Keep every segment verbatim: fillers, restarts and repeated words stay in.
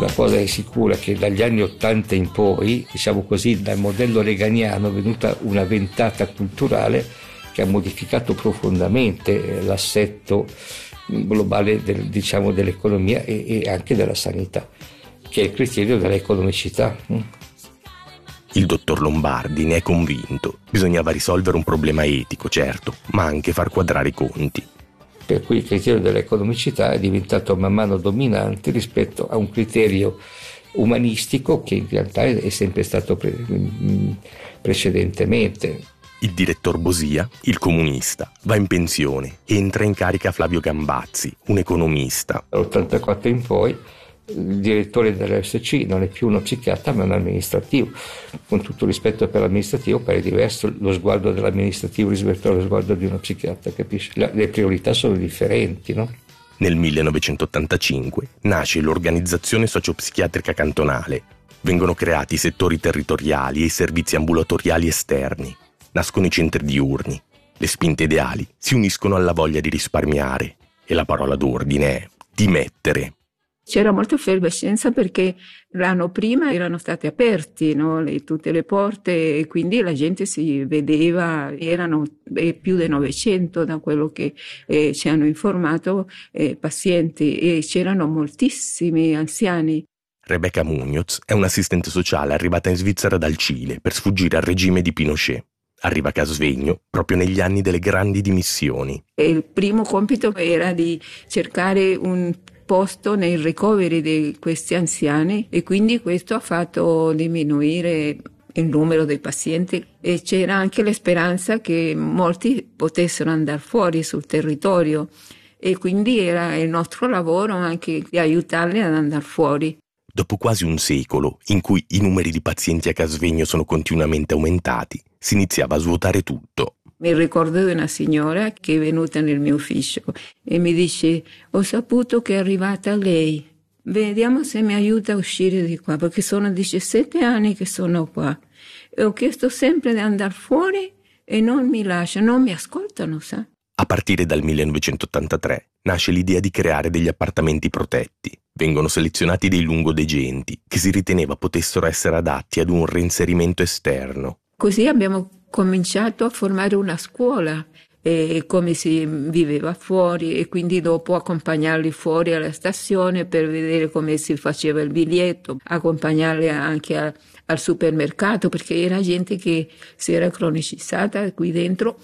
Una cosa è sicura, che dagli anni ottanta in poi, diciamo così, dal modello reganiano è venuta una ventata culturale che ha modificato profondamente l'assetto globale del, diciamo, dell'economia e, e anche della sanità, che è il criterio dell'economicità. Il dottor Lombardi ne è convinto. Bisognava risolvere un problema etico, certo, ma anche far quadrare i conti. Per cui il criterio dell'economicità è diventato man mano dominante rispetto a un criterio umanistico che in realtà è sempre stato pre- precedentemente. Il direttor Bosia, il comunista, va in pensione e entra in carica Flavio Gambazzi, un economista. Dall'ottantaquattro in poi il direttore dell'R S C non è più uno psichiatra ma un amministrativo. Con tutto rispetto per l'amministrativo, pare diverso lo sguardo dell'amministrativo rispetto allo sguardo di uno psichiatra, capisci? Le priorità sono differenti, no? Nel millenovecentottantacinque nasce l'Organizzazione Sociopsichiatrica Cantonale. Vengono creati i settori territoriali e i servizi ambulatoriali esterni. Nascono i centri diurni. Le spinte ideali si uniscono alla voglia di risparmiare e la parola d'ordine è dimettere. C'era molta effervescenza perché l'anno prima erano state aperte, no, le, tutte le porte, e quindi la gente si vedeva, erano eh, più di novecento da quello che eh, ci hanno informato eh, pazienti, e c'erano moltissimi anziani. Rebecca Munoz è un'assistente sociale arrivata in Svizzera dal Cile per sfuggire al regime di Pinochet. Arriva a Casvegno proprio negli anni delle grandi dimissioni. E il primo compito era di cercare un posto nei ricoveri di questi anziani, e quindi questo ha fatto diminuire il numero dei pazienti, e c'era anche la speranza che molti potessero andare fuori sul territorio, e quindi era il nostro lavoro anche di aiutarli ad andare fuori. Dopo quasi un secolo in cui i numeri di pazienti a Casvegno sono continuamente aumentati, si iniziava a svuotare tutto. Mi ricordo di una signora che è venuta nel mio ufficio e mi dice: ho saputo che è arrivata lei, vediamo se mi aiuta a uscire di qua, perché sono diciassette anni che sono qua e ho chiesto sempre di andare fuori e non mi lasciano, non mi ascoltano, sa? A partire dal millenovecentottantatré nasce l'idea di creare degli appartamenti protetti. Vengono selezionati dei lungodegenti che si riteneva potessero essere adatti ad un reinserimento esterno. Così abbiamo cominciato a formare una scuola, e come si viveva fuori, e quindi dopo accompagnarli fuori alla stazione per vedere come si faceva il biglietto, accompagnarli anche a, al supermercato, perché era gente che si era cronicizzata qui dentro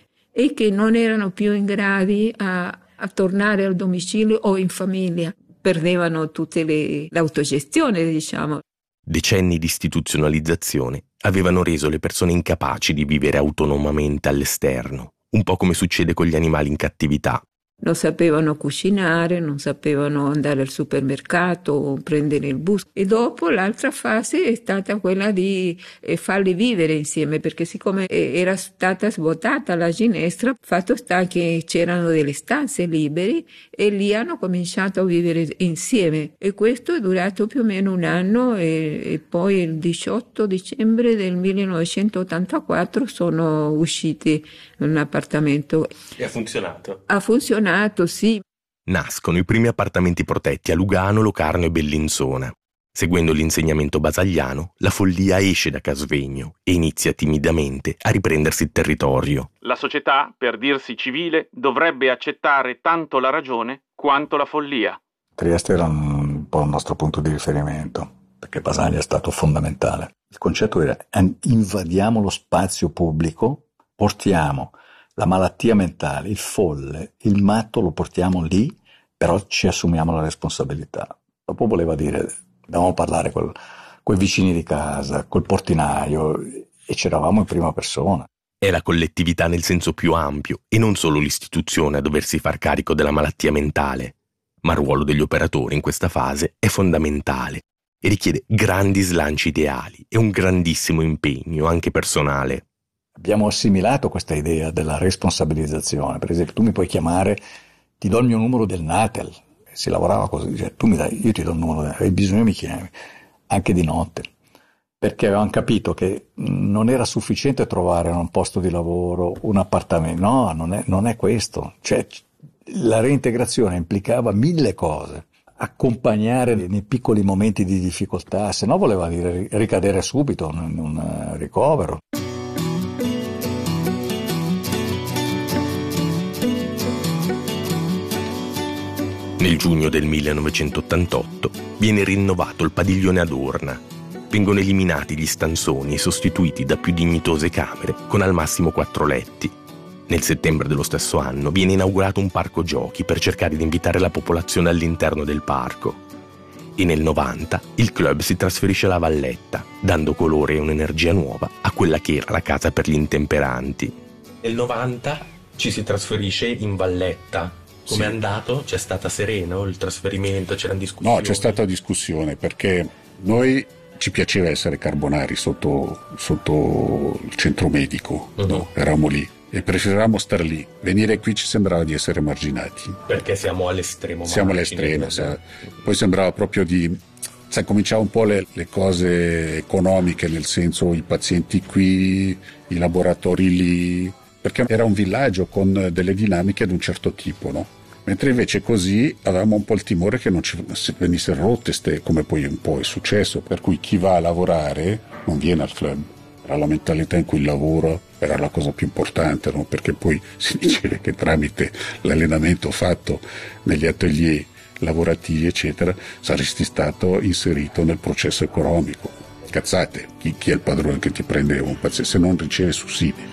e che non erano più in grado a, a tornare al domicilio o in famiglia. Perdevano tutte le, l'autogestione, diciamo. Decenni di istituzionalizzazione avevano reso le persone incapaci di vivere autonomamente all'esterno, un po' come succede con gli animali in cattività. Non sapevano cucinare, non sapevano andare al supermercato o prendere il bus. E dopo l'altra fase è stata quella di farli vivere insieme, perché siccome era stata svuotata la ginestra, fatto sta che c'erano delle stanze libere e lì hanno cominciato a vivere insieme. E questo è durato più o meno un anno, e, e poi il diciotto dicembre del millenovecentottantaquattro sono usciti in un appartamento. E ha funzionato? Ha funzionato, sì. Nascono i primi appartamenti protetti a Lugano, Locarno e Bellinzona. Seguendo l'insegnamento basagliano, la follia esce da Casvegno e inizia timidamente a riprendersi il territorio. La società, per dirsi civile, dovrebbe accettare tanto la ragione quanto la follia. Trieste era un po' il nostro punto di riferimento, perché Basaglia è stato fondamentale. Il concetto era: invadiamo lo spazio pubblico, portiamo la malattia mentale, il folle, il matto, lo portiamo lì, però ci assumiamo la responsabilità. Dopo voleva dire: dobbiamo parlare con i vicini di casa, col portinaio, e c'eravamo in prima persona. È la collettività nel senso più ampio e non solo l'istituzione a doversi far carico della malattia mentale, ma il ruolo degli operatori in questa fase è fondamentale e richiede grandi slanci ideali e un grandissimo impegno anche personale. Abbiamo assimilato questa idea della responsabilizzazione. Per esempio, tu mi puoi chiamare, ti do il mio numero del Natel. Si lavorava così, cioè, tu mi dai, io ti do il numero, hai bisogno mi chiami, anche di notte. Perché avevamo capito che non era sufficiente trovare un posto di lavoro, un appartamento. No, non è, non è questo. Cioè, la reintegrazione implicava mille cose. accompagnare nei piccoli momenti di difficoltà, se no voleva dire ricadere subito in un ricovero. Nel giugno del millenovecentottantotto viene rinnovato il padiglione Adorna. Vengono eliminati gli stanzoni e sostituiti da più dignitose camere con al massimo quattro letti. Nel settembre dello stesso anno viene inaugurato un parco giochi per cercare di invitare la popolazione all'interno del parco. E nel novanta il club si trasferisce alla Valletta, dando colore e un'energia nuova a quella che era la casa per gli intemperanti. Nel novanta ci si trasferisce in Valletta. Come è sì. andato? C'è stata sereno il trasferimento? C'erano discussioni? No, c'è stata discussione perché noi ci piaceva essere Carbonari sotto, sotto il centro medico, uh-huh. no? Eravamo lì e preferivamo star lì. Venire qui ci sembrava di essere marginati. Perché siamo all'estremo. Siamo all'estremo, sa. Poi sembrava proprio di... Sai, cominciava un po' le, le cose economiche, nel senso i pazienti qui, i laboratori lì, perché era un villaggio con delle dinamiche di un certo tipo, no? Mentre invece così avevamo un po' il timore che non ci venissero rotte, ste, come poi un po' è successo, per cui chi va a lavorare non viene al club. Era la mentalità in cui il lavoro era la cosa più importante, no? Perché poi si dice che tramite l'allenamento fatto negli atelier lavorativi, eccetera, saresti stato inserito nel processo economico. Cazzate, chi, chi è il padrone che ti prende un paziente se non riceve sussidi?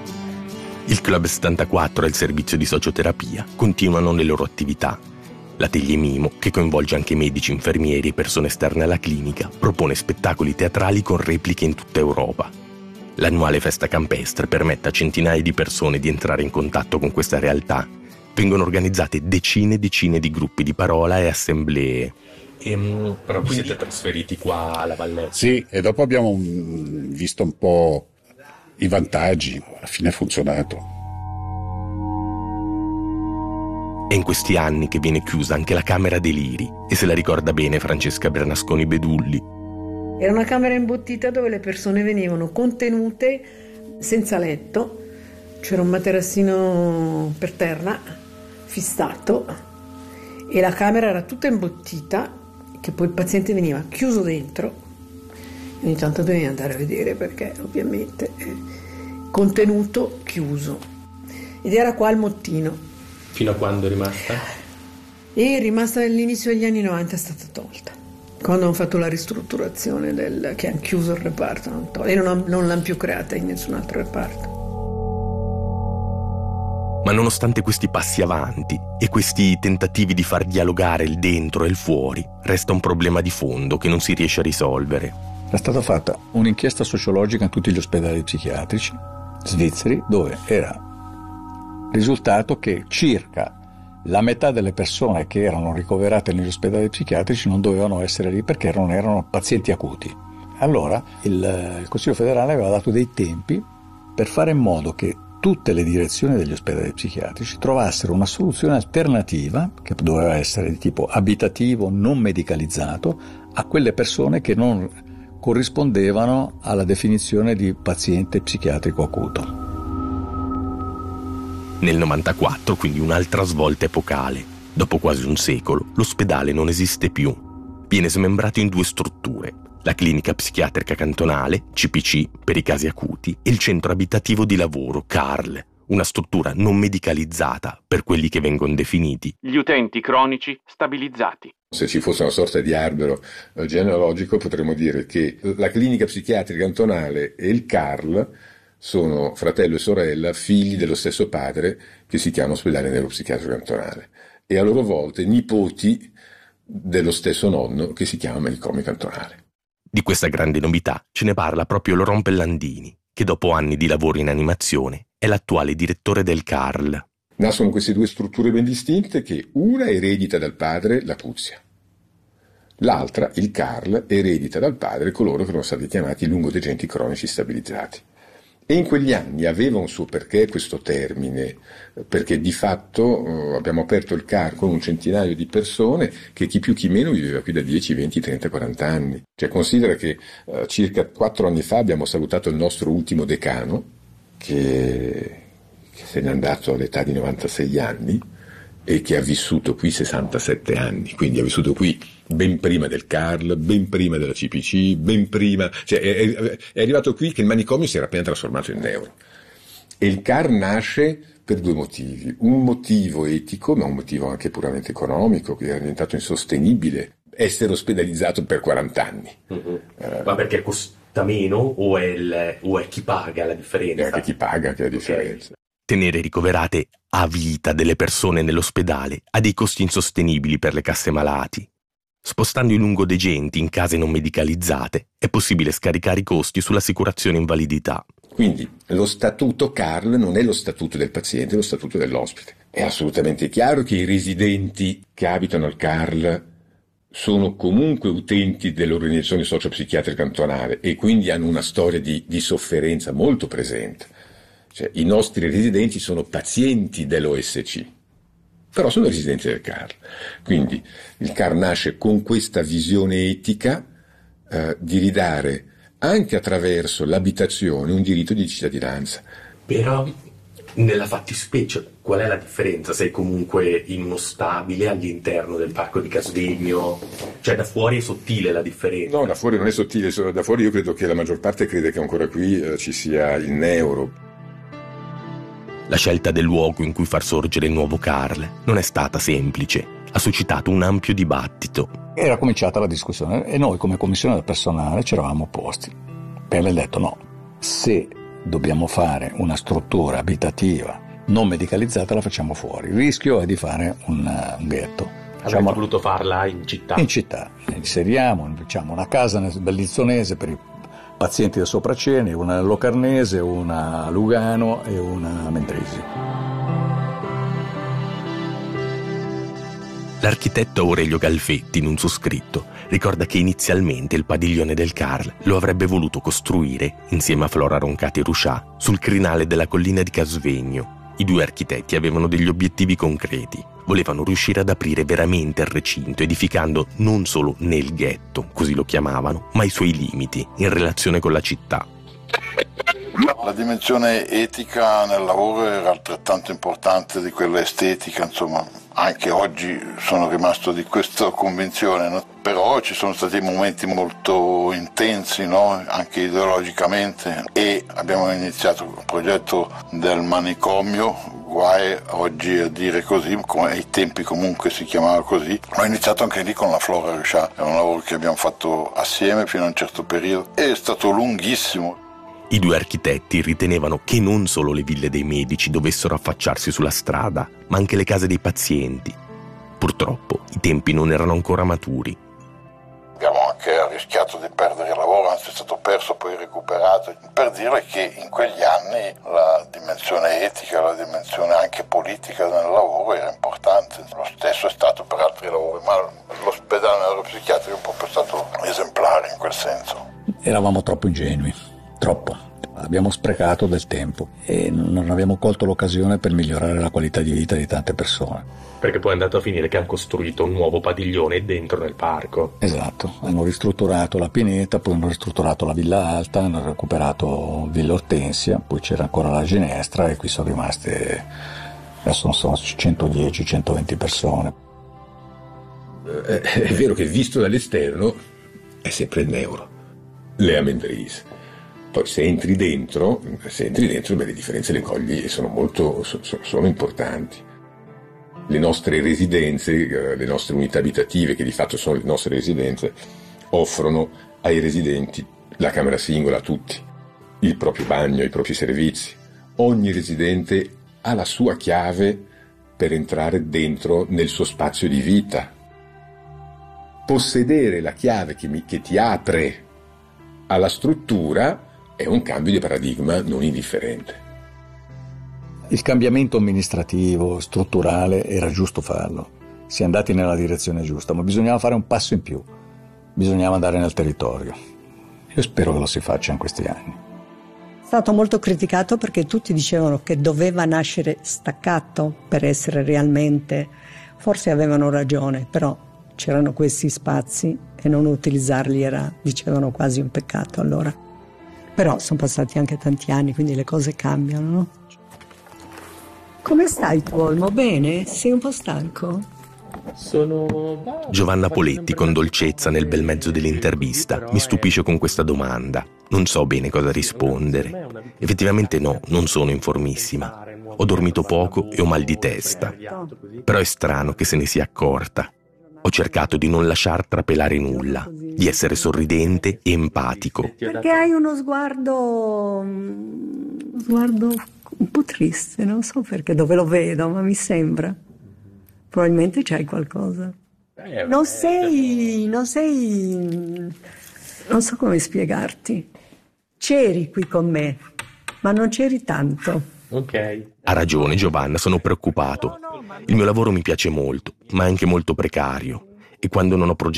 Il Club settantaquattro e il servizio di socioterapia continuano le loro attività. L'Atelier Mimo, che coinvolge anche medici, infermieri e persone esterne alla clinica, propone spettacoli teatrali con repliche in tutta Europa. L'annuale festa campestre permette a centinaia di persone di entrare in contatto con questa realtà. Vengono organizzate decine e decine di gruppi di parola e assemblee. E, però vi siete trasferiti qua alla Valletta? Sì, e dopo abbiamo un, visto un po' i vantaggi, alla fine è funzionato. È in questi anni che viene chiusa anche la Camera dei Liri e se la ricorda bene Francesca Bernasconi Bedulli. Era una camera imbottita dove le persone venivano contenute senza letto, c'era un materassino per terra fissato e la camera era tutta imbottita, che poi il paziente veniva chiuso dentro. Ogni tanto dovevi andare a vedere perché ovviamente eh, contenuto chiuso. Ed era qua il mottino. Fino a quando è rimasta? E è rimasta all'inizio degli anni novanta, è stata tolta. Quando hanno fatto la ristrutturazione del, che hanno chiuso il reparto non tol- e non, non l'hanno più creata in nessun altro reparto. Ma nonostante questi passi avanti e questi tentativi di far dialogare il dentro e il fuori, resta un problema di fondo che non si riesce a risolvere. È stata fatta un'inchiesta sociologica in tutti gli ospedali psichiatrici svizzeri dove era risultato che circa la metà delle persone che erano ricoverate negli ospedali psichiatrici non dovevano essere lì perché non erano pazienti acuti. Allora il, il Consiglio federale aveva dato dei tempi per fare in modo che tutte le direzioni degli ospedali psichiatrici trovassero una soluzione alternativa che doveva essere di tipo abitativo, non medicalizzato, a quelle persone che non corrispondevano alla definizione di paziente psichiatrico acuto. Nel novantaquattro, quindi un'altra svolta epocale. Dopo quasi un secolo, l'ospedale non esiste più. Viene smembrato in due strutture: la clinica psichiatrica cantonale, C P C, per i casi acuti, e il centro abitativo di lavoro, C A R L, una struttura non medicalizzata per quelli che vengono definiti gli utenti cronici stabilizzati. Se ci fosse una sorta di albero genealogico, potremmo dire che la clinica psichiatrica cantonale e il C A R L sono fratello e sorella, figli dello stesso padre, che si chiama ospedale neuropsichiatrico cantonale, e a loro volta nipoti dello stesso nonno che si chiama manicomio cantonale. Di questa grande novità ce ne parla proprio Laurent Pellandini, che dopo anni di lavoro in animazione è l'attuale direttore del C A R L. Nascono queste due strutture ben distinte che una eredita dal padre la Puzia, l'altra, il C A R L, eredita dal padre coloro che erano stati chiamati lungodegenti cronici stabilizzati. E in quegli anni aveva un suo perché questo termine, perché di fatto eh, abbiamo aperto il C A R con un centinaio di persone che chi più chi meno viveva qui da dieci, venti, trenta, quaranta anni. Cioè considera che eh, circa quattro anni fa abbiamo salutato il nostro ultimo decano, che, che se n'è andato all'età di novantasei anni, e che ha vissuto qui sessantasette anni, quindi ha vissuto qui ben prima del Carl, ben prima della C P C, ben prima, cioè è, è arrivato qui che il manicomio si era appena trasformato in neuro. E il Carl nasce per due motivi, un motivo etico, ma un motivo anche puramente economico, che era diventato insostenibile essere ospedalizzato per quaranta anni. Mm-hmm. Eh, ma perché costa meno o è, il, o è chi paga la differenza? È anche chi paga che è la differenza. Okay. Tenere ricoverate a vita delle persone nell'ospedale ha dei costi insostenibili per le casse malati. Spostando i lungodegenti in case non medicalizzate è possibile scaricare i costi sull'assicurazione invalidità. Quindi lo statuto Carl non è lo statuto del paziente, è lo statuto dell'ospite. È assolutamente chiaro che i residenti che abitano al Carl sono comunque utenti dell'organizzazione socio-psichiatrica cantonale e quindi hanno una storia di, di sofferenza molto presente. Cioè, i nostri residenti sono pazienti dell'O S C, però sono residenti del Carl. Quindi il Carl nasce con questa visione etica eh, di ridare anche attraverso l'abitazione un diritto di cittadinanza. Però nella fattispecie qual è la differenza? Sei comunque in uno stabile all'interno del parco di Casvegno? Cioè da fuori è sottile la differenza? No, da fuori non è sottile, da fuori io credo che la maggior parte crede che ancora qui eh, ci sia il neuro. La scelta del luogo in cui far sorgere il nuovo Carl non è stata semplice, ha suscitato un ampio dibattito. Era cominciata la discussione e noi come commissione del personale ci eravamo opposti. Per aver detto no, se dobbiamo fare una struttura abitativa non medicalizzata la facciamo fuori, il rischio è di fare un, un ghetto. Avremmo diciamo, voluto farla in città. In città, inseriamo diciamo, una casa nel Bellizzonese per i pazienti del Sopraceni, una a Locarnese, una a Lugano e una a Mendrisio. L'architetto Aurelio Galfetti, in un suo scritto, ricorda che inizialmente il padiglione del Carl lo avrebbe voluto costruire, insieme a Flora Roncati e Ruscià, sul crinale della collina di Casvegno. I due architetti avevano degli obiettivi concreti. Volevano riuscire ad aprire veramente il recinto, edificando non solo nel ghetto, così lo chiamavano, ma i suoi limiti in relazione con la città. La dimensione etica nel lavoro era altrettanto importante di quella estetica, insomma, anche oggi sono rimasto di questa convinzione, no? Però ci sono stati momenti molto intensi, no? Anche ideologicamente, e abbiamo iniziato il progetto del manicomio, guai oggi a dire così, come ai tempi comunque si chiamava così. Ho iniziato anche lì con la Flora Ruscià, è un lavoro che abbiamo fatto assieme fino a un certo periodo, è stato lunghissimo. I due architetti ritenevano che non solo le ville dei medici dovessero affacciarsi sulla strada, ma anche le case dei pazienti. Purtroppo i tempi non erano ancora maturi. Abbiamo anche rischiato di perdere il lavoro, anzi è stato perso poi recuperato, per dire che in quegli anni la dimensione etica, la dimensione anche politica del lavoro era importante. Lo stesso è stato per altri lavori, ma l'ospedale neuropsichiatrico è proprio stato esemplare in quel senso. Eravamo troppo ingenui. Troppo. Abbiamo sprecato del tempo e non abbiamo colto l'occasione per migliorare la qualità di vita di tante persone. Perché poi è andato a finire che hanno costruito un nuovo padiglione dentro nel parco. Esatto, hanno ristrutturato la Pineta, poi hanno ristrutturato la Villa Alta, hanno recuperato Villa Ortensia, poi c'era ancora la Ginestra e qui sono rimaste, adesso non so, centodieci centoventi persone. Eh, è vero che visto dall'esterno è sempre il neuro, le Amendris. Poi se entri dentro, se entri dentro beh, le differenze le cogli e sono molto so, sono importanti. Le nostre residenze, le nostre unità abitative, che di fatto sono le nostre residenze, offrono ai residenti la camera singola a tutti, il proprio bagno, i propri servizi. Ogni residente ha la sua chiave per entrare dentro nel suo spazio di vita. Possedere la chiave che, mi, che ti apre alla struttura è un cambio di paradigma non indifferente. Il cambiamento amministrativo, strutturale, era giusto farlo. Si è andati nella direzione giusta, ma bisognava fare un passo in più. Bisognava andare nel territorio. Io spero che lo si faccia in questi anni. È stato molto criticato perché tutti dicevano che doveva nascere staccato per essere realmente... Forse avevano ragione, però c'erano questi spazi e non utilizzarli era, dicevano, quasi un peccato allora. Però sono passati anche tanti anni, quindi le cose cambiano, no? Come stai tu, Olmo? Bene? Sei un po' stanco? Sono... Giovanna Poletti con dolcezza nel bel mezzo dell'intervista mi stupisce con questa domanda. Non so bene cosa rispondere. Effettivamente no, non sono informissima. Ho dormito poco e ho mal di testa. Però è strano che se ne sia accorta. Ho cercato di non lasciar trapelare nulla, di essere sorridente e empatico. Perché hai uno sguardo... uno sguardo un po' triste, non so perché, dove lo vedo, ma mi sembra. Probabilmente c'hai qualcosa. Non sei, non sei, non so come spiegarti. C'eri qui con me, ma non c'eri tanto. Ok. Ha ragione Giovanna, sono preoccupato. Il mio lavoro mi piace molto, ma è anche molto precario. E quando non ho progettato